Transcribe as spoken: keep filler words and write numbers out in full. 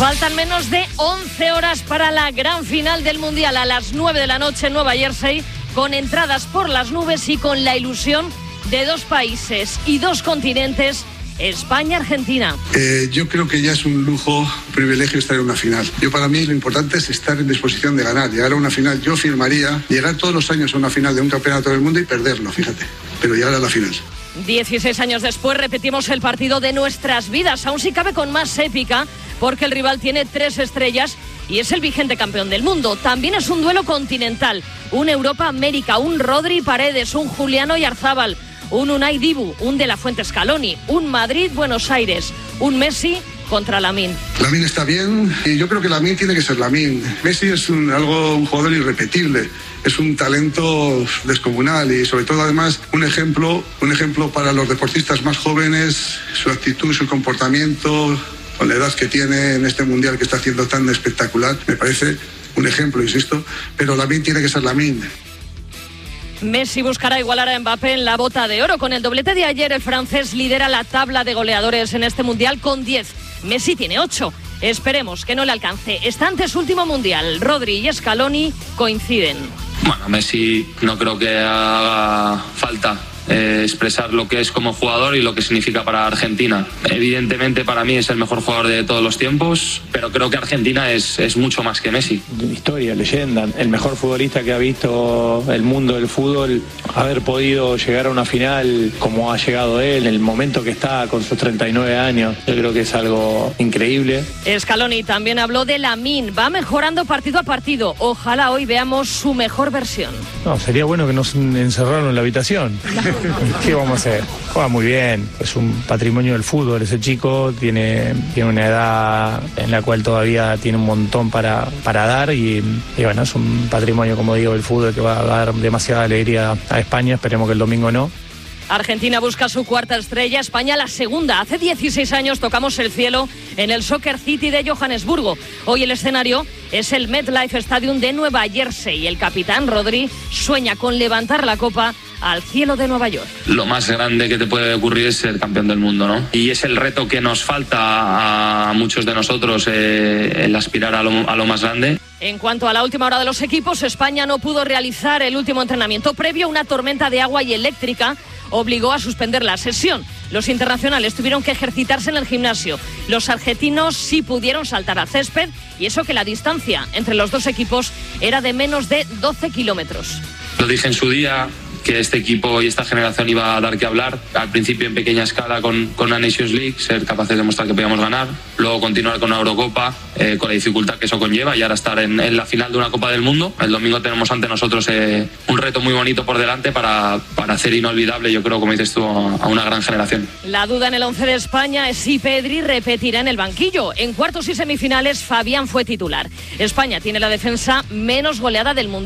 Faltan menos de once horas para la gran final del Mundial. A las nueve de la noche en Nueva Jersey, con entradas por las nubes y con la ilusión de dos países y dos continentes, España-Argentina. Eh, yo creo que ya es un lujo, un privilegio estar en una final. Yo, para mí, lo importante es estar en disposición de ganar, llegar a una final. Yo firmaría llegar todos los años a una final de un campeonato del mundo y perderlo, fíjate, pero llegar a la final. dieciséis años después repetimos el partido de nuestras vidas, aún si cabe con más épica, porque el rival tiene tres estrellas y es el vigente campeón del mundo. También es un duelo continental, un Europa-América, un Rodri Paredes, un Juliano Yarzábal, un Unai Dibu, un De La Fuente Scaloni, un Madrid-Buenos Aires, un Messi contra Lamine. Lamine está bien y yo creo que Lamine tiene que ser Lamine. Messi es un, algo, un jugador irrepetible, es un talento descomunal y sobre todo además un ejemplo, un ejemplo para los deportistas más jóvenes, su actitud, su comportamiento, con la edad que tiene en este mundial que está haciendo tan espectacular, me parece un ejemplo, insisto, pero Lamine tiene que ser Lamine. Messi buscará igualar a Mbappé en la bota de oro. Con el doblete de ayer, el francés lidera la tabla de goleadores en este mundial con diez. Messi tiene ocho. Esperemos que no le alcance. Está ante su último mundial. Rodri y Scaloni coinciden. Bueno, Messi no creo que haga falta eh, expresar lo que es como jugador y lo que significa para Argentina. Evidentemente para mí es el mejor jugador de todos los tiempos, pero creo que Argentina es, es mucho más que Messi. Historia, leyenda, el mejor futbolista que ha visto el mundo del fútbol, haber podido llegar a una final como ha llegado él, el momento que está con sus treinta y nueve años, yo creo que es algo increíble. Scaloni también habló de Lamine, va mejorando partido a partido, ojalá hoy veamos su mejor versión. No, sería bueno que nos encerraran en la habitación. ¿Qué vamos a hacer? Juega muy bien, es un patrimonio del fútbol ese chico, tiene, tiene una edad en la cual todavía tiene un montón para, para dar y, y bueno, es un patrimonio, como digo, del fútbol que va a dar demasiada alegría a España, esperemos que el domingo no. Argentina busca su cuarta estrella, España la segunda. Hace dieciséis años tocamos el cielo en el Soccer City de Johannesburgo. Hoy el escenario es el MetLife Stadium de Nueva Jersey y el capitán Rodri sueña con levantar la copa al cielo de Nueva York. Lo más grande que te puede ocurrir es ser campeón del mundo, ¿no? Y es el reto que nos falta a muchos de nosotros, eh, el aspirar a lo, a lo más grande. En cuanto a la última hora de los equipos, España no pudo realizar el último entrenamiento previo. Una tormenta de agua y eléctrica obligó a suspender la sesión. Los internacionales tuvieron que ejercitarse en el gimnasio. Los argentinos sí pudieron saltar al césped y eso que la distancia entre los dos equipos era de menos de doce kilómetros. Lo dije en su día, que este equipo y esta generación iba a dar que hablar, al principio en pequeña escala con, con una Nations League, ser capaces de demostrar que podíamos ganar, luego continuar con una Eurocopa, eh, con la dificultad que eso conlleva y ahora estar en, en la final de una Copa del Mundo. El domingo tenemos ante nosotros eh, un reto muy bonito por delante para, para hacer inolvidable, yo creo, como dices tú, a una gran generación. La duda en el once de España es si Pedri repetirá en el banquillo. En cuartos y semifinales, Fabián fue titular. España tiene la defensa menos goleada del mundo.